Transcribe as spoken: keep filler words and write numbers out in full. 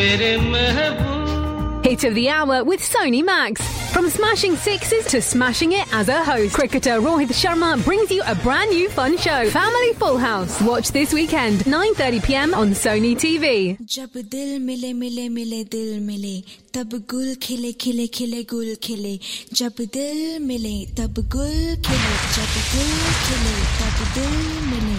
Hit of the hour with Sony Max. From smashing sixes to smashing it as a host, cricketer Rohit Sharma brings you a brand new fun show, Family Full House. Watch this weekend, nine thirty p m on Sony T V. जब दिल मिले मिले मिले दिल मिले तब गुल खिले खिले खिले गुल खिले जब दिल मिले तब गुल खिले जब गुल खिले तब दिल मिले